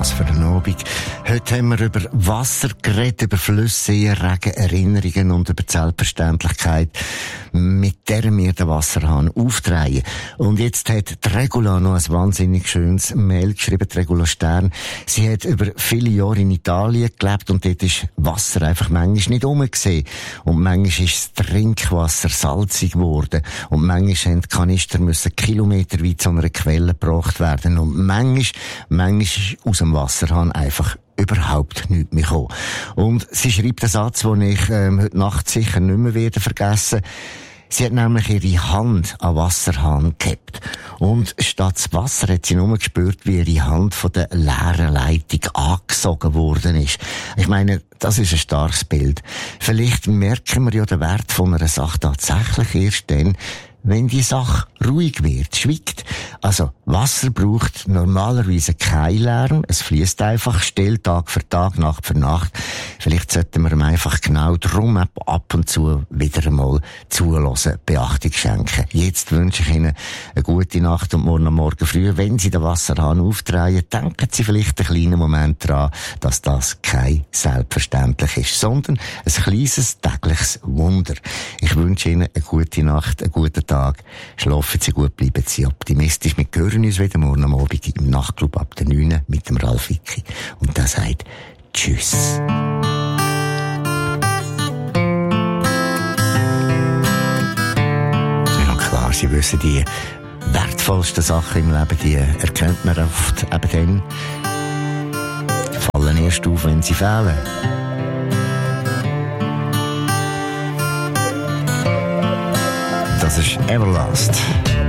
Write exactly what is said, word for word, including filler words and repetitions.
Was für ein Abend. Heute haben wir über Wasser geredet, über Flüsse, Regen, Erinnerungen und über die Selbstverständlichkeit, mit der wir den Wasserhahn aufdrehen. Und jetzt hat die Regula noch ein wahnsinnig schönes Mail geschrieben, die Regula Stern. Sie hat über viele Jahre in Italien gelebt und dort ist Wasser einfach manchmal nicht rumgesehen. Und manchmal ist das Trinkwasser salzig geworden. Und manchmal haben die Kanister müssen kilometerweit zu einer Quelle gebracht werden. Und manchmal, manchmal ist aus dem Wasserhahn einfach überhaupt nichts mehr gekommen. Und sie schreibt einen Satz, den ich ähm, heute Nacht sicher nicht mehr werde vergessen. Sie hat nämlich ihre Hand an Wasserhahn gehabt. Und statt das Wasser hat sie nur gespürt, wie ihre Hand von der leeren Leitung angesogen worden ist. Ich meine, das ist ein starkes Bild. Vielleicht merken wir ja den Wert von einer Sache tatsächlich erst dann, wenn die Sache ruhig wird, schweigt. Also, Wasser braucht normalerweise keinen Lärm. Es fließt einfach still, Tag für Tag, Nacht für Nacht. Vielleicht sollten wir ihm einfach genau drum ab und zu wieder einmal zuhören, Beachtung schenken. Jetzt wünsche ich Ihnen eine gute Nacht und morgen am Morgen früh, wenn Sie den Wasserhahn aufdrehen, denken Sie vielleicht einen kleinen Moment daran, dass das kein selbstverständlich ist, sondern ein kleines tägliches Wunder. Ich wünsche Ihnen eine gute Nacht, einen guten Tag. Schlafen Sie gut, bleiben Sie optimistisch. Wir hören uns wieder morgen am Abend im Nachtclub ab der neun mit dem Ralf Wicki. Und der sagt Tschüss. Ja klar, Sie wissen, die wertvollsten Sachen im Leben, die erkennt man oft eben dann. Fallen erst auf, wenn sie fehlen. Das ist Everlast.